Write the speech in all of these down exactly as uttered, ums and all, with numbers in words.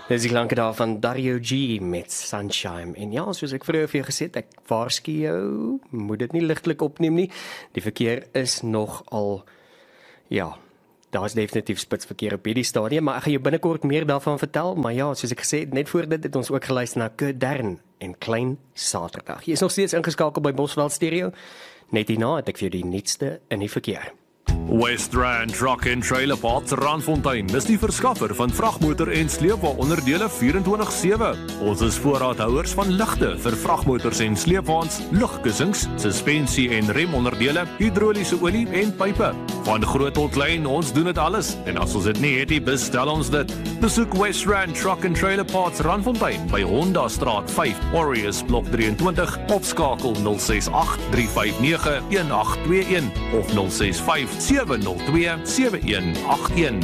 Dis die klanke daar van Dario G met Sunshine. En ja, soos ek vroeër vir jou gesê het, ek waarsku jou, moet dit nie ligtelik opneem nie. Die verkeer is nog al, ja, daar is definitief spitsverkeer op hierdie stadium, maar ek gaan jou binnekort meer daarvan vertel. Maar ja, soos ek gesê het, net voor dit het ons ook geluister na Kudern en Klein Saterdag. Jy is nog steeds ingeskakel by Bosveld Stereo. Net hierna het ek vir jou die nuutste in die verkeer. West Rand Truck and Trailer Parks Randfontein is die verskaffer van vragmotor en sleepwa-onderdele vierentwintig sewe. Ons is voorraadhouers van ligte vir vragmotors en sleepwaens, lugkussings, suspensie en remonderdele, hidroliese olie en pype. Van groot tot klein, ons doen dit alles. En as ons dit nie het nie, bestel ons dit. Besoek West Rand Truck and Trailer Parks Randfontein by Honda Straat vyf, Warriors Blok drieëntwintig, of skakel nul ses agt drie vyf nege een agt twee een of nul ses vyf sewe nul twee sewe een agt een.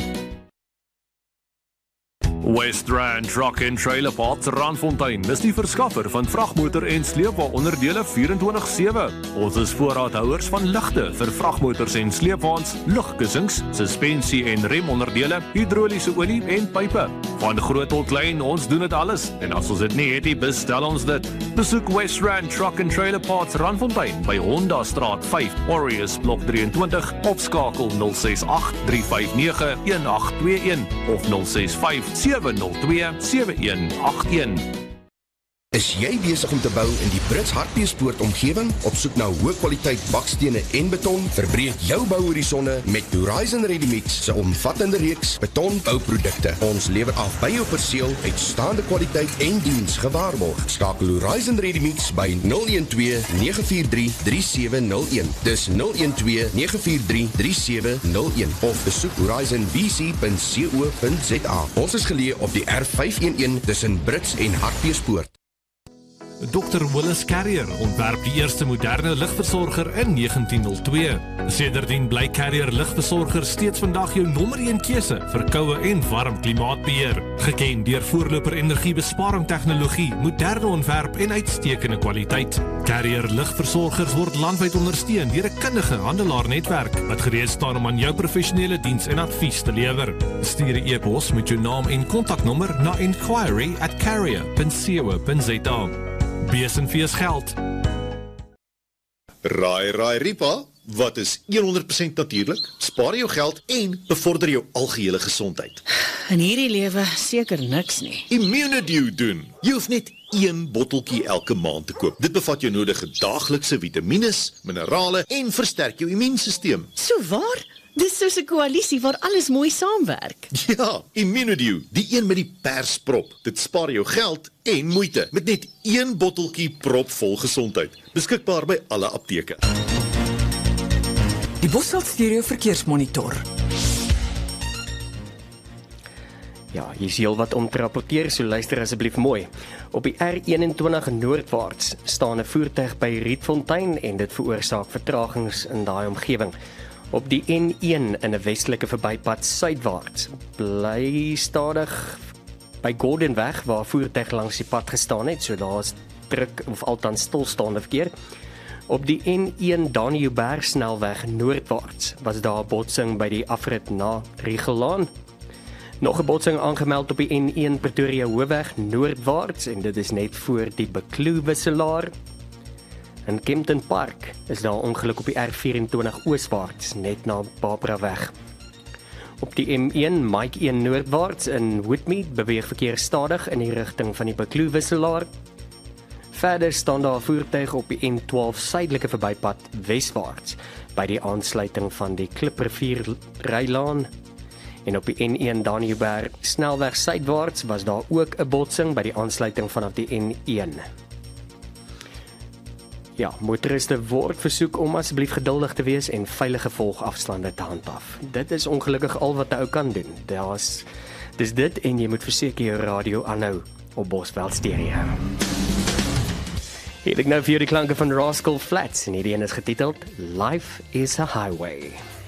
West Rand Truck and Trailer Parks Randfontein is die verskaffer van vragmotor en sleepwa-onderdele vierentwintig sewe. Ons is voorraadhouers van ligte vir vragmotors en sleepwaens, lugkussings, suspensie en remonderdele, hidroliese olie en pype. Van groot tot klein, ons doen dit alles. En as ons dit nie het nie, bestel ons dit. Besoek West Rand Truck and Trailer Parks Randfontein by Honda Straat vyf, Warriors Blok drieëntwintig, of skakel nul ses agt drie vyf nege een agt twee een of nul ses vyf sewe nul twee sewe een agt een. Is jy besig om te bou in die Brits Hartbeespoort omgewing? Op soek na hoë kwaliteit bakstene en beton? Verbreek jou bouhorisonne met Horizon Ready-Mix se omvattende reeks betonbouprodukte. Ons lewer af by jou perseel, uitstaande kwaliteit en diens gewaarborg. Skakel Horizon Ready-Mix by nul een twee nege vier drie drie sewe nul een. Dis nul een twee nege vier drie drie sewe nul een of besoek horizon b c punt co punt z a. Ons is geleë op die R vyf een een tussen Brits en Hartbeespoort. dokter Willis Carrier ontwerp die eerste moderne ligversorger in negentien nul twee. Sedertdien bly Carrier ligversorger steeds vandag jou nommer een keuse vir koue en warm klimaatbeheer. Geken deur voorloper energiebesparing tegnologie, moderne ontwerp en uitstekende kwaliteit. Carrier ligversorgers word landwyd ondersteun deur 'n kundige handelaarnetwerk wat gereed staan om aan jou professionele diens en advies te lewer. Stuur 'n e-pos met jou naam en kontaknommer na inquiry at carrier punt co punt z a. Bees en fees geld. Raai, raai, Ripa, wat is honderd persent natuurlik, spaar jou geld en bevorder jou algehele gesondheid. In hierdie lewe seker niks nie. Immunedew doen. Jy hoef net een botteltjie elke maand te koop. Dit bevat jou nodige daaglikse vitamines, minerale en versterk jou immuunstelsel. So waar? Dis soos 'n koalisie waar alles mooi saamwerk. Ja, Immunedew, die een met die persprop. Dit spaar jou geld en moeite met net een botteltjie propvol gesondheid. Beskikbaar by alle apteke. Die Bosveld Stereo Verkeersmonitor. Ja, hier is heel wat om te rapporteer, so luister asseblief mooi. Op die R eenentwintig noordwaarts staan 'n voertuig by Rietfontein en dit veroorsaak vertragings in daai omgewing. Op die N een in 'n westelike verbypad suidwaarts bly stadig by Gordonweg waar voertuig langs die pad gestaan het, so daar is druk of althans stilstaande verkeer. Op die N een Daniëlberg snelweg noordwaarts was daar 'n botsing by die afrit na Riegelaan. Nog 'n botsing aangemeld op die N een Pretoria Hoofweg noordwaarts en dit is net voor die Bekloo wisselaar. In Kempton Park is daar 'n ongeluk op die R vyf-en-twintig ooswaarts, net na Barbara-weg. Op die M een Mike een noordwaarts in Woodmead beweeg verkeer stadig in die rigting van die Bekloo wisselaar. Verder staan daar 'n voertuig op die N twaalf suidelike verbypad weswaarts by die aansluiting van die Kliprivier Rylaan. En op die N een Daniëlberg snelweg suidwaarts was daar ook 'n botsing by die aansluiting vanaf die N een. Ja, motoriste word versoek om asseblief geduldig te wees en veilige volgafstande te handhaaf. Dit is ongelukkig al wat 'n ou kan doen. Daar's dis dit en jy moet verseker jou radio aanhou op Bosveld Stereo. Hier het ek nou vir jou die klanke van Rascal Flatts en hierdie een is getiteld Life is a Highway.